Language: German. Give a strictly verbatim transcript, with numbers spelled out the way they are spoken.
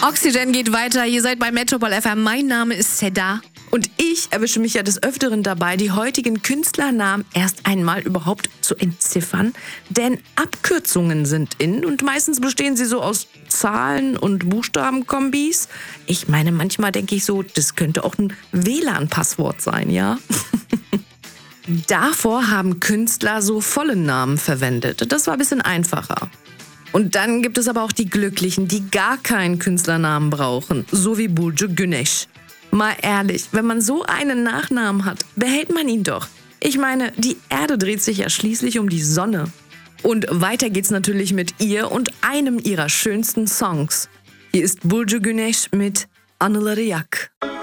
Oxygen geht weiter. Ihr seid bei Metropol F M. Mein Name ist Seda. Und ich erwische mich ja des Öfteren dabei, die heutigen Künstlernamen erst einmal überhaupt zu entziffern. Denn Abkürzungen sind in und meistens bestehen sie so aus Zahlen- und Buchstabenkombis. Ich meine, manchmal denke ich so, das könnte auch ein W L A N-Passwort sein, ja? Davor haben Künstler so volle Namen verwendet. Das war ein bisschen einfacher. Und dann gibt es aber auch die Glücklichen, die gar keinen Künstlernamen brauchen, so wie Burcu Güneş. Mal ehrlich, wenn man so einen Nachnamen hat, behält man ihn doch. Ich meine, die Erde dreht sich ja schließlich um die Sonne. Und weiter geht's natürlich mit ihr und einem ihrer schönsten Songs. Hier ist Burcu Güneş mit Anıları Yak.